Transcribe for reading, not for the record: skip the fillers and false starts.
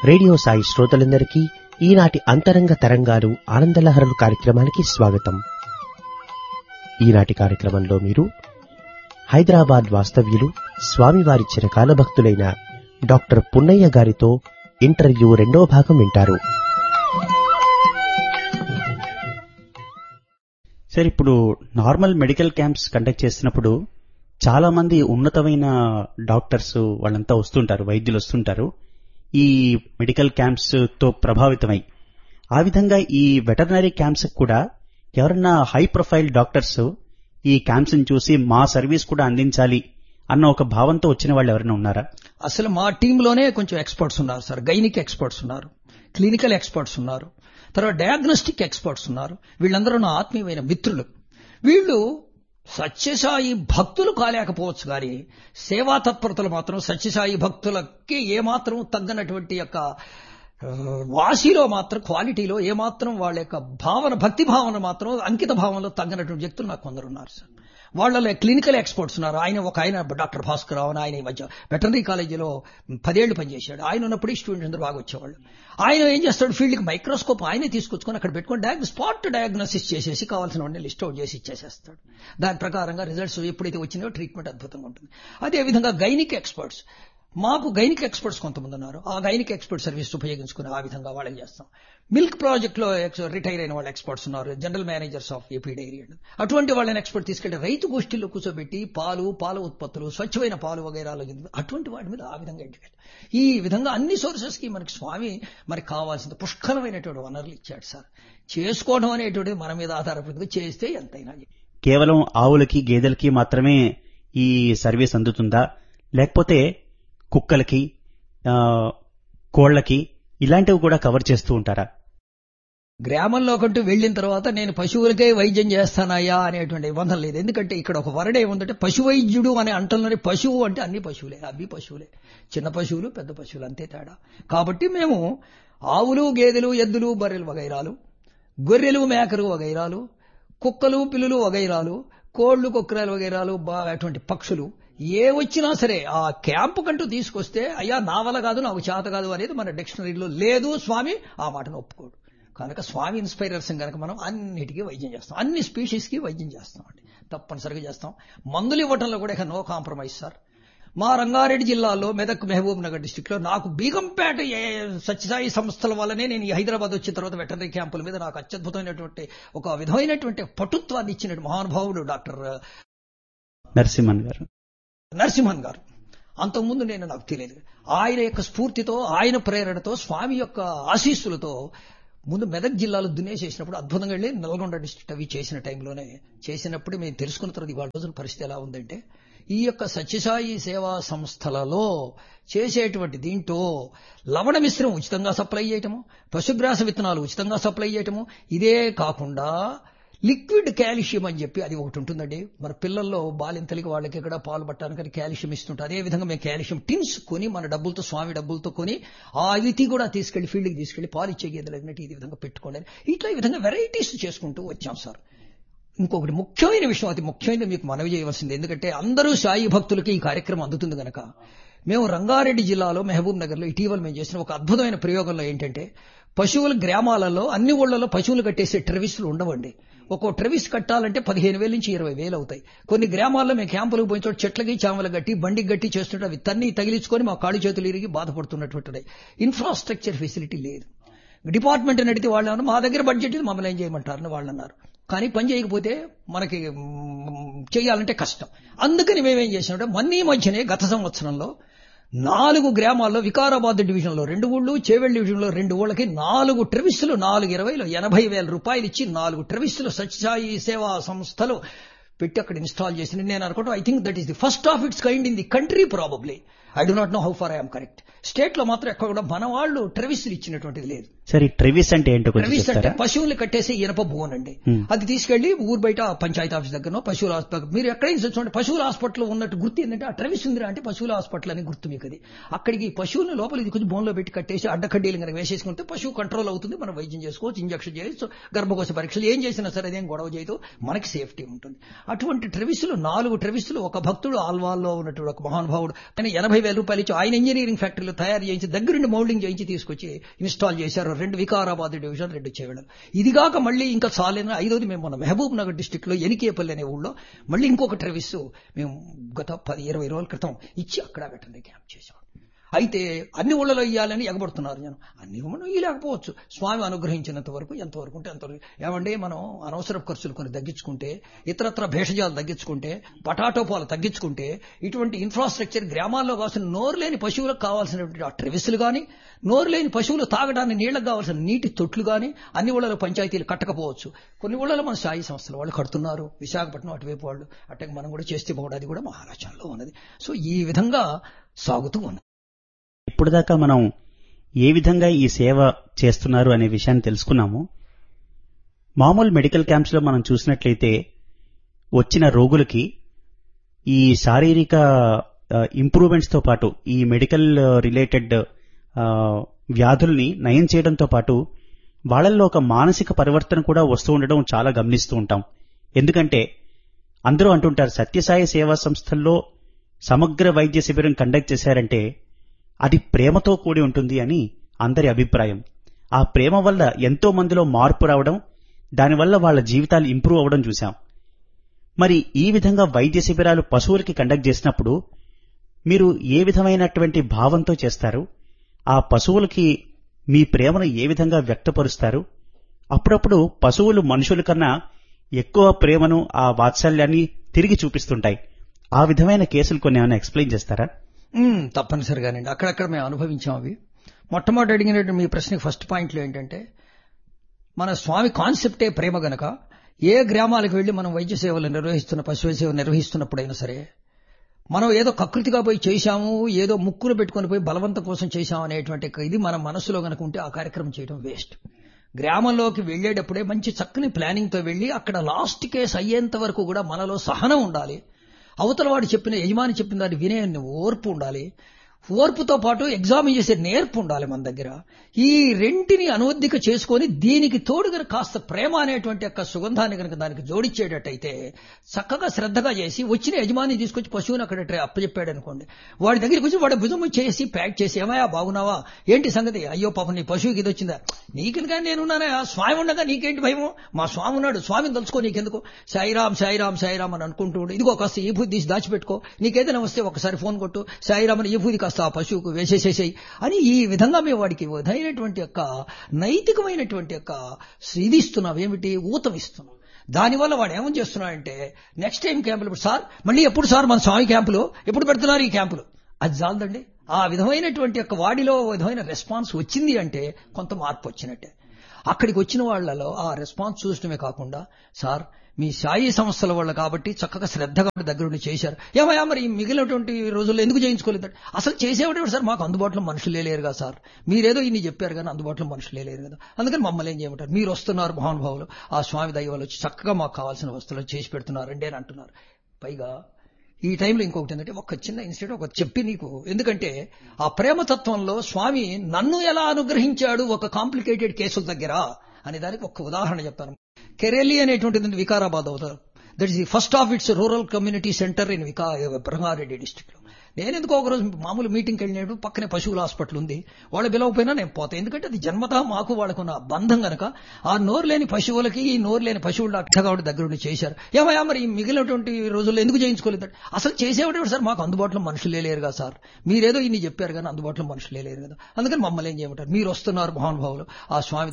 Radio Sai శ్రోతలందరికీ ఈనాటి అంతరంగ తరంగాలు ఆనందలహరులు కార్యక్రమానికి స్వాగతం. ఈనాటి కార్యక్రమంలో మీరు హైదరాబాద్ వాస్తవ్యులు స్వామివారి చిరకాల భక్తులైన డాక్టర్ పున్నయ్య గారితో ఇంటర్వ్యూ రెండో భాగం వింటారు. సార్, ఇప్పుడు నార్మల్ మెడికల్ క్యాంప్స్ కండక్ట్ చేసినప్పుడు చాలా మంది ఉన్నతమైన డాక్టర్స్ వాళ్ళంతా వస్తుంటారు, వైద్యులు వస్తుంటారు ఈ మెడికల్ క్యాంప్స్ తో ప్రభావితమై. ఆ విధంగా ఈ వెటర్నరీ క్యాంప్స్ కూడా ఎవరన్నా హై ప్రొఫైల్ డాక్టర్స్ ఈ క్యాంప్స్ ని చూసి మా సర్వీస్ కూడా అందించాలి అన్న ఒక భావంతో వచ్చిన వాళ్ళు ఎవరైనా ఉన్నారా? అసలు మా టీంలోనే కొంచెం ఎక్స్పర్ట్స్ ఉన్నారు సార్. గైనిక్ ఎక్స్పర్ట్స్ ఉన్నారు, క్లినికల్ ఎక్స్పర్ట్స్ ఉన్నారు, తర్వాత డయాగ్నోస్టిక్ ఎక్స్పర్ట్స్ ఉన్నారు. వీళ్ళందరూ నా ఆత్మీయమైన మిత్రులు. వీళ్ళు సత్యసాయి భక్తులు కాలేకపోవచ్చు కానీ సేవా తత్పరతలు మాత్రం సత్యసాయి భక్తులకి ఏమాత్రం తగ్గనటువంటి యొక్క వాసిలో మాత్రం, క్వాలిటీలో ఏమాత్రం వాళ్ళ యొక్క భావన, భక్తి భావన మాత్రం అంకిత భావనలో తగ్గనటువంటి వ్యక్తులు నాకు కొందరు ఉన్నారు సార్. వాళ్ళలో క్లినికల్ ఎక్స్పర్ట్స్ ఉన్నారు. ఆయన డాక్టర్ భాస్కర్ రావు, ఆయన ఈ మధ్య వెటర్నరీ కాలేజీలో 10 ఏళ్లు పనిచేశాడు. ఆయన ఉన్నప్పుడు స్టూడెంట్స్ అందరూ బాగా వచ్చేవాళ్ళు. ఆయన ఏం చేస్తాడు, ఫీల్డ్కి మైక్రోస్కోప్ ఆయనే తీసుకొచ్చుకొని అక్కడ పెట్టుకొని స్పాట్ డయాగ్నోసిస్ చేసేసి కావాల్సిన వాడిని లిస్ట్ అవుట్ చేసి ఇచ్చేసేస్తాడు. దాని ప్రకారంగా రిజల్ట్స్ ఎప్పుడైతే వచ్చినాయో ట్రీట్మెంట్ అద్భుతంగా ఉంటుంది. అదేవిధంగా గైనిక్ ఎక్స్పర్ట్స్, మాకు గైనిక్ ఎక్స్పర్ట్స్ కొంతమంది ఉన్నారు. ఆ గైనిక్ ఎక్స్పర్ట్ సర్వీస్ ఉపయోగించుకుని ఆ విధంగా వాళ్ళని చేస్తాం. మిల్క్ ప్రాజెక్ట్ లో రిటైర్ అయిన వాళ్ళ ఎక్స్పర్ట్స్ ఉన్నారు, general managers of AP dairy. అటువంటి వాళ్ళని ఎక్స్పర్ట్ తీసుకెళ్లి రైతు గోష్ఠిలో కూర్చోబెట్టి పాల ఉత్పత్తులు, స్వచ్ఛమైన పాలు వగైరాలు, అటువంటి వాటి మీద ఆ విధంగా ఎడ్యుకేట్. ఈ విధంగా అన్ని సోర్సెస్ కి మనకి స్వామి మనకి కావాల్సిన పుష్కలమైనటువంటి వనరులు ఇచ్చాడు సార్. చేసుకోవడం అనేటువంటిది మన మీద ఆధారపడి చేస్తే ఎంతైనా. కేవలం ఆవులకి, గేదెలకి మాత్రమే ఈ సర్వీస్ అందుతుందా, లేకపోతే కుక్కలకి, కోళ్లకి ఇలాంటివి కూడా కవర్ చేస్తూ ఉంటారా? గ్రామంలో కంటూ వెళ్లిన తర్వాత నేను పశువులకే వైద్యం చేస్తానయ్యా అనేటువంటి నిబంధన లేదు. ఎందుకంటే ఇక్కడ ఒక వరడ ఏముందంటే పశు వైద్యుడు అనే అంటలోనే పశువు అంటే అన్ని పశువులే, అవి పశువులే, చిన్న పశువులు పెద్ద పశువులు అంతే తేడా. కాబట్టి మేము ఆవులు, గేదెలు, ఎద్దులు, బర్రెలు వగైరాలు, గొర్రెలు, మేకలు వగైరాలు, కుక్కలు, పిల్లులు వగైరాలు, కోళ్లు, కొక్కరాలు వగైరాలు, అటువంటి పక్షులు ఏ వచ్చినా సరే ఆ క్యాంపు కంటూ తీసుకొస్తే అయ్యా నా వల్ల కాదు, నాకు చేత కాదు అనేది మన డిక్షనరీలో లేదు. స్వామి ఆ మాటను ఒప్పుకోడు. కనుక స్వామి ఇన్స్పైరర్స్ కనుక మనం అన్నిటికీ వైద్యం చేస్తాం, అన్ని స్పీషీస్ కి వైద్యం చేస్తాం అండి, తప్పనిసరిగా చేస్తాం. మందులు ఇవ్వటంలో కూడా ఇక నో కాంప్రమైజ్ సార్. మా రంగారెడ్డి జిల్లాలో మెదక్, మహబూబ్ నగర్ డిస్టిక్ లో నాకు బీగంపేట సత్యసాయి సంస్థల వల్లనే నేను ఈ హైదరాబాద్ వచ్చిన తర్వాత వెటర్నరీ క్యాంపుల మీద నాకు అత్యద్భుతమైనటువంటి ఒక విధమైనటువంటి పటుత్వాన్ని ఇచ్చినటువంటి మహానుభావుడు డాక్టర్ నరసింహన్ గారు. అంతకుముందు నాకు తెలియదు. ఆయన యొక్క స్ఫూర్తితో, ఆయన ప్రేరణతో, స్వామి యొక్క ఆశీస్సులతో ముందు మెదక్ జిల్లాలో దున్నేసేసినప్పుడు అద్భుతంగా వెళ్ళి నల్గొండ డిస్ట్రిక్ట్ అవి చేసిన టైంలోనే చేసినప్పుడు మేము తెలుసుకున్న తర్వాత ఇవాళ రోజున పరిస్థితి ఎలా ఉందంటే ఈ యొక్క సత్యసాయి సేవా సంస్థలలో చేసేటువంటి దీంట్లో లవణ మిశ్రమం ఉచితంగా సప్లై చేయటము, పశుగ్రాస విత్తనాలు ఉచితంగా సప్లై చేయటము, ఇదే కాకుండా లిక్విడ్ కాల్షియం అని చెప్పి అది ఒకటి ఉంటుందండి. మన పిల్లల్లో బాలింతలకి వాళ్ళకి ఇక్కడ పాలు పట్టడానికి కాల్షియం ఇస్తుంటారు. అదేవిధంగా మేము కాల్షియం టిన్స్ కొని మన డబ్బులతో, స్వామి డబ్బులతో కొని ఆ విధి కూడా తీసుకెళ్లి ఫీల్డ్కి తీసుకెళ్లి పాలు ఇచ్చే గేదెలు అన్నట్టు ఈ విధంగా పెట్టుకోండి. ఇట్లా ఈ విధంగా వెరైటీస్ చేసుకుంటూ వచ్చాం సార్. ఇంకొకటి ముఖ్యమైన విషయం, అతి ముఖ్యమైనది మీకు మనవి చేయవలసింది, ఎందుకంటే అందరూ సాయి భక్తులకి ఈ కార్యక్రమం అందుతుంది కనుక మేము రంగారెడ్డి జిల్లాలో మహబూబ్ నగర్ లో ఇటీవల మేము చేసిన ఒక అద్భుతమైన ప్రయోగంలో ఏంటంటే పశువుల గ్రామాలలో అన్ని ఊళ్ళలో పశువులు కట్టేసే ట్రెవిస్లు ఉండవండి. ఒక్కో ట్రెవిస్ కట్టాలంటే 15,000 నుంచి 20,000 అవుతాయి. కొన్ని గ్రామాల్లో మేము క్యాంపులకు పోయిన చోట చెట్లకి, చామలు గట్టి, బండికి గట్టి చేస్తుంటే అవి తన్ని తగిలించుకొని మా కాళ్ళు చేతులు ఇరిగి బాధపడుతున్నటువంటి ఇన్ఫ్రాస్ట్రక్చర్ ఫెసిలిటీ లేదు. డిపార్ట్మెంట్ నడితే వాళ్ళు మా దగ్గర బడ్జెట్ ఇది, మమ్మల్ని ఏం చేయమంటారని వాళ్ళు అన్నారు. కానీ పని చేయకపోతే మనకి చేయాలంటే కష్టం. అందుకని మేమేం చేసామంటే మొన్న ఈ మధ్యనే గత సంవత్సరంలో 4 గ్రామాల్లో వికారాబాద్ డివిజన్ లో 2 ఊళ్ళు, చేవెళ్లి డివిజన్ లో 2 ఊళ్ళకి 4 ట్రెవిస్లు 420 80,000 రూపాయలు ఇచ్చి 4 ట్రెవిస్లు సత్యసాయి సేవా సంస్థలు పెట్టి అక్కడ ఇన్స్టాల్ చేసింది. నేను అనుకుంటా I think that is the first of it's kind in the country probably. I do not know how far I'm correct. State లో మాత్రం ఎక్కడ కూడా మన వాళ్ళు ట్రెవిస్లు ఇచ్చినటువంటిది లేదు. సరే, ట్రెవిస్ అంటే ఏంటో ట్రెవిస్ అంటే పశువులు కట్టేసి ఇనప బోన్ అండి. అది తీసుకెళ్లి ఊరు బయట పంచాయతీ ఆఫీస్ దగ్గర పశువుల హాస్పిటల్, మీరు ఎక్కడైనా చూడండి పశువుల హాస్పిటల్ ఉన్నట్టు గుర్తు ఏంటంటే ఆ ట్రెవిస్ ఉందిరా అంటే పశువుల హాస్పిటల్ అని గుర్తు మీకు. అది అక్కడికి పశువులను లోపలికి కొంచెం బోన్లో పెట్టి కట్టేసి అడ్డకడ్డీలు కనుక వేసేసుకుంటే పశువు కంట్రోల్ అవుతుంది, మనం వైద్యం చేసుకోవచ్చు, ఇంజక్షన్ చేయొచ్చు, గర్భకోశ పరీక్షలు ఏం చేసినా సరే అదేం గొడవ చేయదు, మనకి సేఫ్టీ ఉంటుంది. అటువంటి ట్రెవిస్లు 4 ట్రెవిస్లు ఒక భక్తుడు ఆల్వాల్లో ఉన్నటువంటి ఒక మహానుభావుడు ఆయన 80,000 రూపాయలు ఇచ్చి ఆయన ఇంజనీరింగ్ ఫ్యాక్టరీలో వీళ్ళు తయారు చేయించి దగ్గరుండి మౌల్డింగ్ చేయించి తీసుకొచ్చి ఇన్స్టాల్ చేశారు. 2 వికారాబాద్ డివిజన్, 2 చేవెళ్ళలు. ఇదిగాక మళ్ళీ ఇంకా చాలేనా 5వది మేము మన మహబూబ్ నగర్ డిస్టిక్ లో ఎనికేపల్లి అనే ఊళ్ళో మళ్ళీ ఇంకొక ట్రెవిస్ మేము గత 10-20 రోజుల క్రితం ఇచ్చి అక్కడ వెటర్నరీ క్యాంప్ చేశాం. అయితే అన్ని ఊళ్ళలో ఇవ్వాలని ఎగబడుతున్నారు జనం. అన్ని మనం ఇవ్వలేకపోవచ్చు. స్వామి అనుగ్రహించినంత వరకు ఎంతవరకు ఉంటే అంతవరకు. ఏమంటే మనం అనవసరపు ఖర్చులు కొన్ని తగ్గించుకుంటే, ఇతరత్ర భేషజాలు తగ్గించుకుంటే, పటాటో పాలు తగ్గించుకుంటే, ఇటువంటి ఇన్ఫ్రాస్ట్రక్చర్ గ్రామాల్లో కావాల్సిన నోరు లేని పశువులకు కావాల్సినటువంటి ఆ ట్రెవిస్లు కానీ, నోరు లేని పశువులు తాగడానికి నీళ్లకు కావాల్సిన నీటి తొట్లు కానీ అన్ని ఊళ్ళలో పంచాయతీలు కట్టకపోవచ్చు. కొన్ని ఊళ్ళలో మన స్థాయి సంస్థలు వాళ్ళు కడుతున్నారు. విశాఖపట్నం అటువైపు వాళ్ళు అట్టకి మనం కూడా చేస్తే బాగుంది. అది కూడా మహారాష్ట్రలో ఉన్నది. సో ఈ విధంగా సాగుతూ ఉన్నది. ఇప్పుడు దాకా మనం ఏ విధంగా ఈ సేవ చేస్తున్నారు అనే విషయాన్ని తెలుసుకున్నాము. మామూలు మెడికల్ క్యాంప్స్ లో మనం చూసినట్లయితే వచ్చిన రోగులకి ఈ శారీరక ఇంప్రూవ్మెంట్స్ తో పాటు ఈ మెడికల్ రిలేటెడ్ వ్యాధుల్ని నయం చేయడంతో పాటు వాళ్ళల్లో ఒక మానసిక పరివర్తన కూడా వస్తూ ఉండడం చాలా గమనిస్తూ ఉంటాం. ఎందుకంటే అందరూ అంటుంటారు సత్యసాయి సేవా సంస్థల్లో సమగ్ర వైద్య శిబిరం కండక్ట్ చేశారంటే అది ప్రేమతో కూడి ఉంటుంది అని అందరి అభిప్రాయం. ఆ ప్రేమ వల్ల ఎంతో మందిలో మార్పు రావడం, దానివల్ల వాళ్ళ జీవితాలు ఇంప్రూవ్ అవ్వడం చూశాం. మరి ఈ విధంగా వైద్య శిబిరాలు పశువులకి కండక్ట్ చేసినప్పుడు మీరు ఏ విధమైనటువంటి భావంతో చేస్తారు? ఆ పశువులకి మీ ప్రేమను ఏ విధంగా వ్యక్తపరుస్తారు? అప్పుడప్పుడు పశువులు మనుషుల కన్నా ఎక్కువ ప్రేమను, ఆ వాత్సల్యాన్ని తిరిగి చూపిస్తుంటాయి. ఆ విధమైన కేసులు కొన్ని ఏమైనా ఎక్స్ప్లెయిన్ చేస్తారా? తప్పనిసరిగానండి. అక్కడక్కడ మేము అనుభవించాం అవి. మొట్టమొదటి అడిగినట్టు మీ ప్రశ్నకి ఫస్ట్ పాయింట్లో ఏంటంటే, మన స్వామి కాన్సెప్టే ప్రేమ గనక ఏ గ్రామాలకు వెళ్లి మనం వైద్య సేవలు పశువుల సేవలు నిర్వహిస్తున్నప్పుడైనా సరే, మనం ఏదో కకృతిగా పోయి చేశాము, ఏదో ముక్కులు పెట్టుకుని పోయి బలవంతం కోసం చేశాము అనేటువంటి ఇది మన మనసులో గనక ఉంటే ఆ కార్యక్రమం చేయడం వేస్ట్. గ్రామంలోకి వెళ్లేటప్పుడే మంచి చక్కని ప్లానింగ్ తో వెళ్లి అక్కడ లాస్ట్ కేసు అయ్యేంత వరకు కూడా మనలో సహనం ఉండాలి. అవతల వాడు చెప్పిన యజమాని చెప్పిన దాన్ని వినే ఓర్పు ఉండాలి. ఓర్పుతో పాటు ఎగ్జామిన్ చేసే నేర్పు ఉండాలి మన దగ్గర. ఈ రెంటిని అనువద్దిక చేసుకొని దీనికి తోడుగా కాస్త ప్రేమ అనేటువంటి యొక్క సుగంధాన్ని కనుక దానికి జోడించేటట్టయితే చక్కగా శ్రద్ధగా చేసి వచ్చిన యజమాని తీసుకొచ్చి పశువుని అక్కడ అప్పచెప్పాడు అనుకోండి, వాడి దగ్గరికి వచ్చి వాడి భుజము చేసి ప్యాక్ చేసి, ఏమయ్యా బాగున్నావా, ఏంటి సంగతి, అయ్యో పాపం నీ పశువుకి ఇది వచ్చిందా, నీకెందుకని నేనున్నానా, స్వామి ఉండగా నీకేంటి భయము, మా స్వామి ఉన్నాడు, స్వామిని తలుచుకో, నీకెందుకు, సాయిరామ్ సాయిరామ్ సాయిరామ్ అని అనుకుంటూ ఉండి, ఇదిగో కాస్త ఈ భూతి తీసి దాచిపెట్టుకో, నీకేదైనా వస్తే ఒకసారి ఫోన్ కొట్టు, సాయిరామ్ అని ఈ భూతి ఆ పశువుకు వేసేసేసాయి అని ఈ విధంగా మేము వాడికి విధమైనటువంటి యొక్క నైతికమైనటువంటి యొక్క ఇది ఇస్తున్నాం. ఏమిటి, ఊతం ఇస్తున్నాం. దానివల్ల వాడు ఏమని చేస్తున్నాడంటే నెక్స్ట్ టైం క్యాంపులు, సార్ మళ్ళీ ఎప్పుడు సార్ మన స్వామి క్యాంపులు ఎప్పుడు పెడుతున్నారు ఈ క్యాంపులు, అది చాలదండి. ఆ విధమైనటువంటి యొక్క వాడిలో విధమైన రెస్పాన్స్ వచ్చింది అంటే కొంత మార్పు వచ్చినట్టే. అక్కడికి వచ్చిన వాళ్లలో ఆ రెస్పాన్స్ చూసడమే కాకుండా, సార్ మీ సాయి సంస్థల వల్ల కాబట్టి చక్కగా శ్రద్ధగా దగ్గరుండి చేశారు, ఏమయ్యా మరి మిగిలినటువంటి రోజుల్లో ఎందుకు చేయించుకోలేదు, అసలు చేసేవాడు సార్ మాకు అందుబాటులో మనుషులే లేరు కదా సార్, మీరేదో ఇన్ని చెప్పారు కానీ అందుబాటులో మనుషులే లేరు కదా, అందుకని మమ్మల్ని ఏం చేయమంటారు, మీరు వస్తున్నారు మహానుభావులు, ఆ స్వామి దయ వల్ల వచ్చి చక్కగా మాకు కావాల్సిన వస్తువులు చేసి పెడుతున్నారండి అని అంటున్నారు. పైగా ఈ టైంలో ఇంకొకటి ఏంటంటే, ఒక చిన్న ఇన్సిడెంట్ ఒక చెప్పి నీకు, ఎందుకంటే ఆ ప్రేమతత్వంలో స్వామి నన్ను ఎలా అనుగ్రహించాడు ఒక కాంప్లికేటెడ్ కేసుల దగ్గర అనే దానికి ఒక ఉదాహరణ చెప్తాను. కెరేలి అనేటువంటిది వికారాబాద్ అవుతారు. That is the first of it's rural community centre in Rangareddy district లో. నేను ఎందుకో ఒకరోజు మామూలు మీటింగ్కి వెళ్ళినప్పుడు పక్కనే పశువుల హాస్పిటల్ ఉంది, వాళ్ళు పిలవకపోయినా నేను పోతాను, ఎందుకంటే అది జన్మతా మాకు వాళ్ళకున్న బంధం గనక. ఆ నోరు లేని పశువులకి ఈ నోరు లేని పశువుల డాక్టర్ దగ్గర ఉండి చేశారు, ఏమయ్యా మరి మిగిలినటువంటి రోజుల్లో ఎందుకు చేయించుకోలేదు, అసలు చేసేవాడు సార్ మాకు అందుబాటులో మనుషులే లేరు కదా సార్, మీరేదో ఇన్ని చెప్పారు కానీ అందుబాటులో మనుషులే లేరు కదా, అందుకని మమ్మల్ని ఏం చేయమంటారు, మీరు వస్తున్నారు మహానుభావులు, ఆ స్వామి